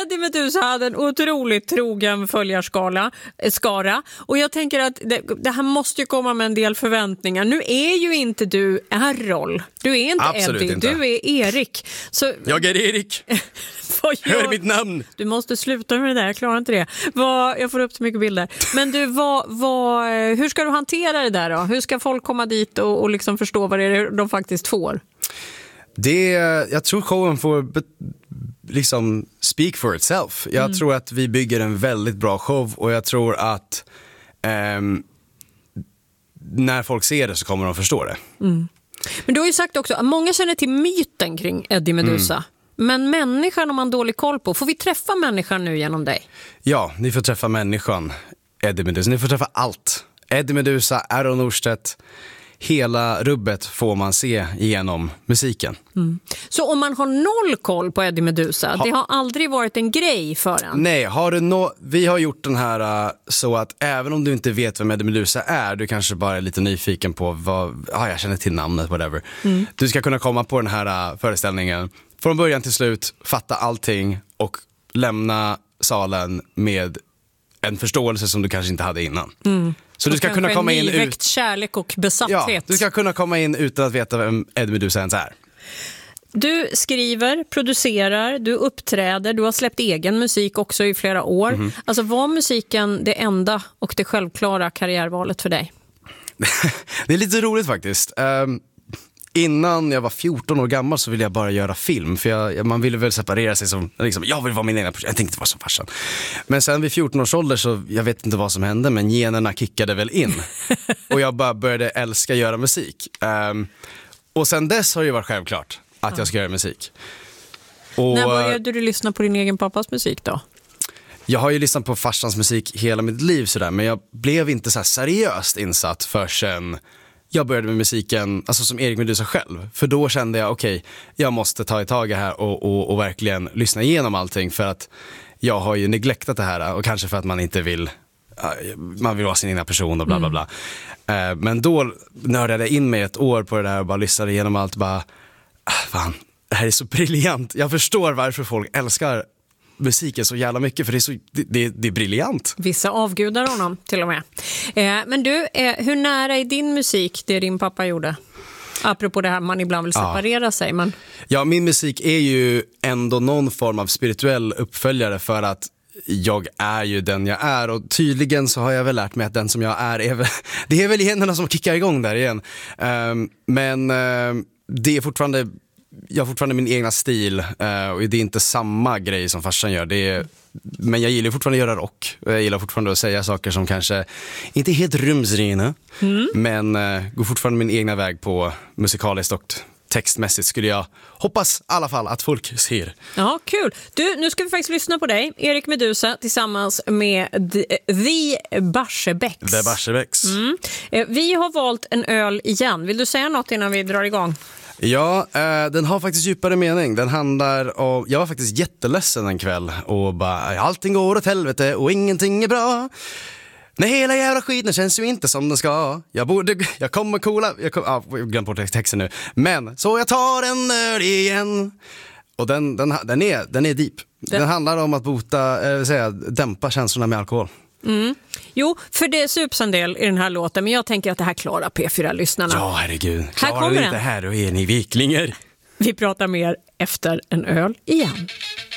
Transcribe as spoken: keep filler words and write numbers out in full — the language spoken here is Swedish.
Eddie Meduza hade en otroligt trogen följarskara skara, och jag tänker att det, det här måste ju komma med en del förväntningar. Nu är ju inte du Errol. Du är inte Absolut Eddie, inte. du är Erik. Så, Jag är Erik. vad gör... Hör mitt namn. Du måste sluta med det där, jag klarar inte det. Vad, jag får upp så mycket bilder. Men du, vad, vad, hur ska du hantera det där då? Hur ska folk komma dit och, och liksom förstå vad det är de faktiskt får? Det, jag tror showen får be, liksom speak for itself. Jag mm. tror att vi bygger en väldigt bra show, och jag tror att um, när folk ser det så kommer de förstå det. Mm. Men du har ju sagt också att många känner till myten kring Eddie Meduza. Mm. Men människan har man dålig koll på. Får vi träffa människan nu genom dig? Ja, ni får träffa människan Eddie Meduza. Ni får träffa allt. Eddie Meduza, Errol Norstedt. Hela rubbet får man se genom musiken. Mm. Så om man har noll koll på Eddie Meduza, ha. det har aldrig varit en grej för en? Nej, har du no- vi har gjort den här uh, så att även om du inte vet vem Eddie Meduza är, du kanske bara är lite nyfiken på vad, ah, jag känner till namnet, whatever. Mm. Du ska kunna komma på den här uh, föreställningen från början till slut, fatta allting och lämna salen med en förståelse som du kanske inte hade innan. Mm. Så du ska kunna komma in ut... kärlek och besatthet. Ja, du ska kunna komma in utan att veta vem Eddie Meduza ens är. Du skriver, producerar, du uppträder, du har släppt egen musik också i flera år. Mm-hmm. Alltså var musiken det enda och det självklara karriärvalet för dig? Det är lite roligt faktiskt. Um, innan jag var fjorton år gammal så ville jag bara göra film. För jag, man ville väl separera sig som, liksom, jag vill vara min egen person. Jag tänkte vara som farsan. Men sen vid fjorton års ålder så, jag vet inte vad som hände, men generna kickade väl in. Och jag bara började älska göra musik. Um, och sen dess har det varit självklart att jag ska göra musik. Och när började du lyssna på din egen pappas musik då? Jag har ju lyssnat på farsans musik hela mitt liv sådär, men jag blev inte så här seriöst insatt förrän jag började med musiken, alltså som Erik Meduza själv. För då kände jag, okej, okay, jag måste ta i tag i här och, och, och verkligen lyssna igenom allting, för att jag har ju neglektat det här, och kanske för att man inte vill, man vill vara sin egna person och bla bla bla. Mm. Men då nördade jag in mig ett år på det där och bara lyssnade igenom allt, bara, fan, det här är så briljant. Jag förstår varför folk älskar musiken så jävla mycket, för det är, så, det, det, det är briljant. Vissa avgudar honom till och med. Eh, men du, eh, hur nära är din musik det din pappa gjorde? Apropå det här man ibland vill separera ja. sig. Men... Ja, min musik är ju ändå någon form av spirituell uppföljare, för att jag är ju den jag är, och tydligen så har jag väl lärt mig att den som jag är, är väl, det är väl generna som kickar igång där igen. Um, men uh, det är fortfarande, jag har fortfarande min egna stil, uh, och det är inte samma grej som farsan gör. Det är, men jag gillar fortfarande att göra rock. Jag gillar fortfarande att säga saker som kanske inte är helt rumsrena, mm. men uh, går fortfarande min egna väg på musikaliskt och textmässigt, skulle jag hoppas i alla fall att folk ser. Ja, kul. Du, nu ska vi faktiskt lyssna på dig, Erik Meduza, tillsammans med The Barsebäcks. The Barsebäcks. Mm. Vi har valt en öl igen. Vill du säga något innan vi drar igång? Ja, eh, den har faktiskt djupare mening. Den handlar om, jag var faktiskt jätteledsen en kväll och bara, allting går åt helvete och ingenting är bra. Nej, hela jävla skiten känns ju inte som den ska. Jag borde, jag kommer coola, jag kommer, ah, jag glömde bort texten nu. Men, så jag tar en öl igen. Och den, den, den är, den är deep. Den, den handlar om att bota, äh, säga, dämpa känslorna med alkohol. Mm. Jo, för det sups en del i den här låten, men jag tänker att det här klarar P fyra-lyssnarna. Ja, herregud. Klarar här kommer vi den. inte här, då är ni viklingar. Vi pratar mer efter en öl igen.